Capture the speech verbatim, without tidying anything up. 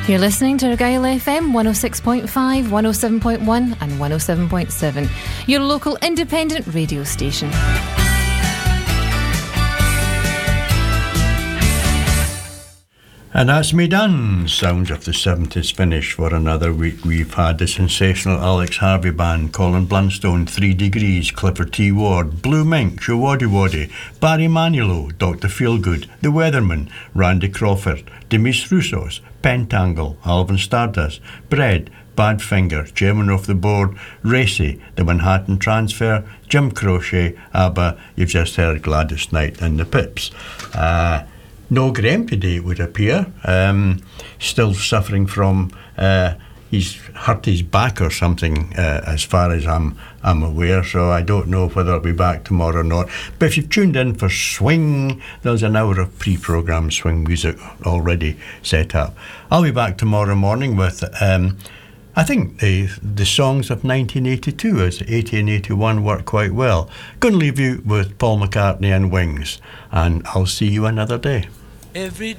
You're listening to Argyll F M one oh six point five, one oh seven point one and one oh seven point seven, your local independent radio station. And that's me done. Sounds of the seventies finish for another week. We've had the sensational Alex Harvey Band, Colin Blunstone, Three Degrees, Clifford T. Ward, Blue Mink, Shawaddy Waddy, Barry Manilow, Doctor Feelgood, The Weatherman, Randy Crawford, Demis Roussos, Pentangle, Alvin Stardust, Bread, Badfinger, Chairman of the Board, Racy, The Manhattan Transfer, Jim Croce, ABBA. You've just heard Gladys Knight and the Pips. Uh... No Graham today, it would appear. Um, still suffering from, uh, he's hurt his back or something, uh, as far as I'm I'm aware, so I don't know whether I'll be back tomorrow or not. But if you've tuned in for Swing, there's an hour of pre-programmed swing music already set up. I'll be back tomorrow morning with, um, I think the the songs of nineteen eighty-two, as eighty and eighty-one work quite well. Going to leave you with Paul McCartney and Wings, and I'll see you another day. Every